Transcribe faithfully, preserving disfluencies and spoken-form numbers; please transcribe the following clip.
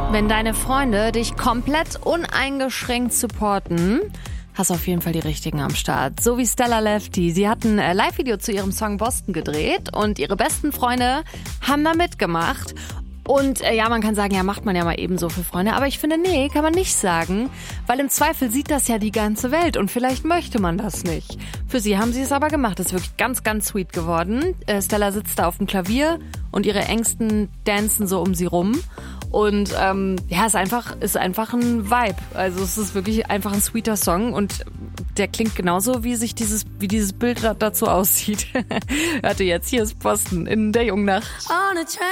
Wenn deine Freunde dich komplett uneingeschränkt supporten, hast auf jeden Fall die Richtigen am Start. So wie Stella Lefty. Sie hat ein Live-Video zu ihrem Song Boston gedreht und ihre besten Freunde haben da mitgemacht. Und äh, ja, man kann sagen, ja, macht man ja mal ebenso für Freunde. Aber ich finde, nee, kann man nicht sagen, weil im Zweifel sieht das ja die ganze Welt und vielleicht möchte man das nicht. Für sie haben sie es aber gemacht. Das ist wirklich ganz, ganz sweet geworden. Äh, Stella sitzt da auf dem Klavier und ihre Ängsten dancen so um sie rum. Und ähm, ja, ist einfach, ist einfach ein Vibe. Also es ist wirklich einfach ein sweeter Song und der klingt genauso, wie sich dieses, wie dieses Bild dazu aussieht. Hörte jetzt, hier ist Boston in der Jungen Nacht.